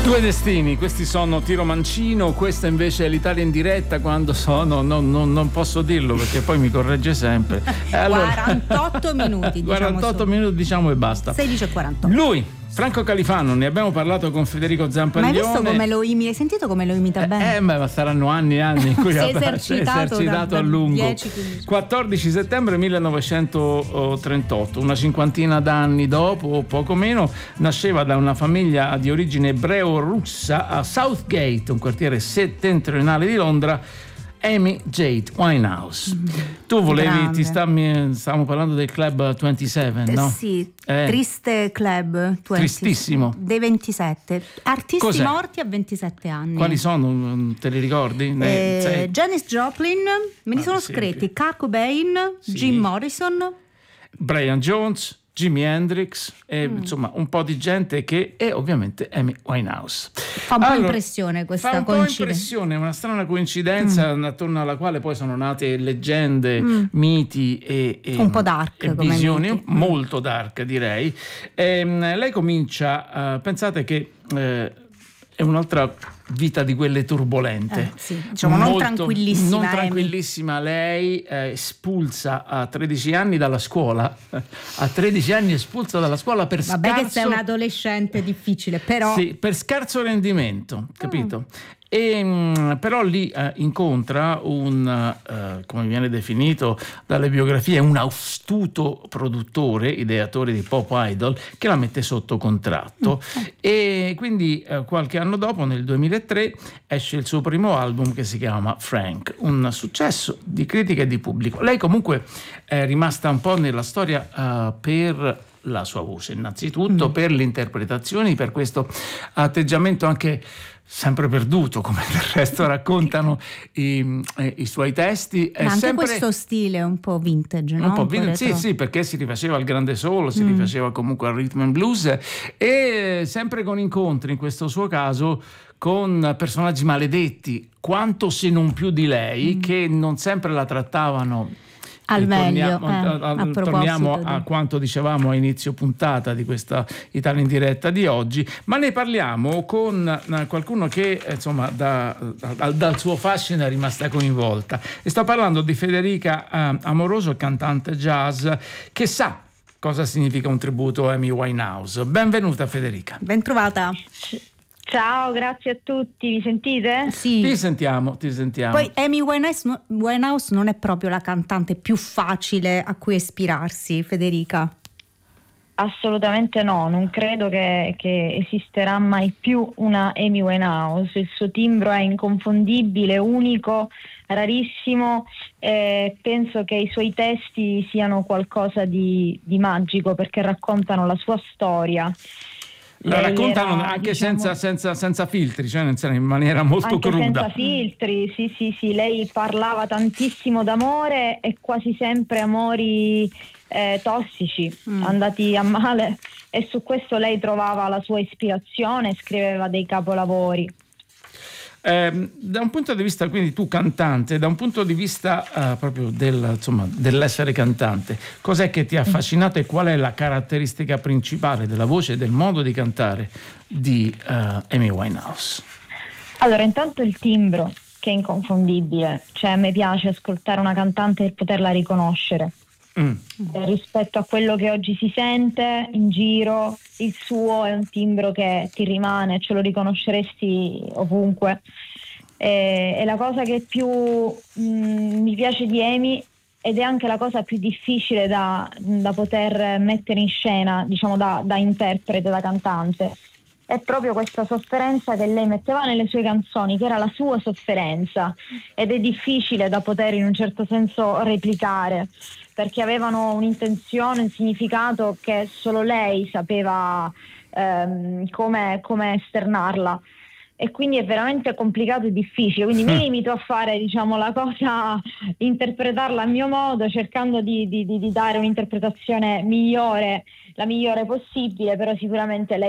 Due destini, questi sono Tiro Mancino, questa invece è l'Italia in diretta quando sono, non posso dirlo perché poi mi corregge sempre. Allora, 48 minuti, 48 minuti diciamo e basta. 16:48. Lui, Franco Califano, ne abbiamo parlato con Federico Zampaglione. Ma hai visto come lo imita? Hai sentito come lo imita bene? Ma saranno anni e anni in cui si è esercitato a lungo. 10-15. 14 settembre 1938, una cinquantina d'anni dopo o poco meno, nasceva da una famiglia di origine ebreo-russa a Southgate, un quartiere settentrionale di Londra, Amy Jade Winehouse. Tu volevi, stavamo parlando del Club 27, no? Sì, triste Club 27. Tristissimo. Dei 27. Artisti Cos'è? morti a 27 anni. Quali sono? Te li ricordi? Janis Joplin, me li sono scritti, Kurt Cobain, sì. Jim Morrison, Brian Jones, Jimi Hendrix, insomma un po' di gente e ovviamente Amy Winehouse. Fa un po' impressione questa coincidenza. Fa un po' impressione, una strana coincidenza attorno alla quale poi sono nate leggende, miti e un po' dark e come visioni, miti. Molto dark direi. Lei comincia, pensate che è un'altra vita di quelle turbolente, sì, diciamo non tranquillissima. Lei espulsa a 13 anni dalla scuola, a 13 anni espulsa dalla scuola per Vabbè scarso, che sei un adolescente difficile, però sì, per scarso rendimento, capito? E però lì incontra come viene definito dalle biografie, un astuto produttore, ideatore di Pop Idol, che la mette sotto contratto. E quindi qualche anno dopo, nel 2003, esce il suo primo album che si chiama Frank, un successo di critica e di pubblico. Lei comunque è rimasta un po' nella storia per la sua voce, innanzitutto per le interpretazioni, per questo atteggiamento anche sempre perduto, come del resto raccontano i suoi testi. Ma anche sempre questo stile un po' vintage, no? Un po' vintage, sì, perché si rifaceva al grande solo, si rifaceva comunque al rhythm and blues, e sempre con incontri, in questo suo caso, con personaggi maledetti, quanto se non più di lei, che non sempre la trattavano al meglio. Torniamo a quanto dicevamo a inizio puntata di questa Italia in diretta di oggi, ma ne parliamo con qualcuno che insomma dal suo fascino è rimasta coinvolta, e sto parlando di Federica Amoroso, cantante jazz che sa cosa significa un tributo a Amy Winehouse. Benvenuta Federica. Ben trovata. Ciao, grazie a tutti, mi sentite? Sì. Ti sentiamo. Poi Amy Winehouse non è proprio la cantante più facile a cui ispirarsi, Federica. Assolutamente no, non credo che esisterà mai più una Amy Winehouse. Il suo timbro è inconfondibile, unico, rarissimo, e penso che i suoi testi siano qualcosa di magico, perché raccontano la sua storia. La raccontano anche senza filtri, cioè in maniera molto anche cruda. Senza filtri, sì. Lei parlava tantissimo d'amore e quasi sempre amori tossici, andati a male, e su questo lei trovava la sua ispirazione, scriveva dei capolavori. Da un punto di vista, quindi tu cantante, da un punto di vista proprio dell'essere cantante, cos'è che ti ha affascinato e qual è la caratteristica principale della voce e del modo di cantare di Amy Winehouse? Allora, intanto il timbro, che è inconfondibile, cioè a me piace ascoltare una cantante e poterla riconoscere. Rispetto a quello che oggi si sente in giro, il suo è un timbro che ti rimane, ce lo riconosceresti ovunque. È la cosa che più mi piace di Amy, ed è anche la cosa più difficile da poter mettere in scena, diciamo da interprete, da cantante. È proprio questa sofferenza che lei metteva nelle sue canzoni, che era la sua sofferenza, ed è difficile da poter in un certo senso replicare, perché avevano un'intenzione, un significato che solo lei sapeva come esternarla, e quindi è veramente complicato e difficile. Quindi mi limito a fare, diciamo, la cosa, interpretarla a mio modo, cercando di dare un'interpretazione migliore, la migliore possibile, però sicuramente lei